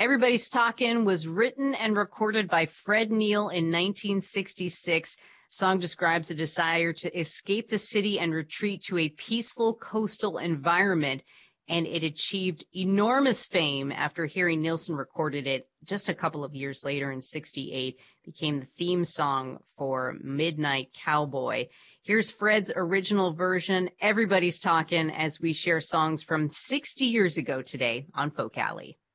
Everybody's Talking was written and recorded by Fred Neil in 1966. Song describes a desire to escape the city and retreat to a peaceful coastal environment, and it achieved enormous fame after Harry Nilsson recorded it just a couple of years later in 68. Became the theme song for Midnight Cowboy. Here's Fred's original version. Everybody's Talking as we share songs from 60 years ago today on Folk Alley.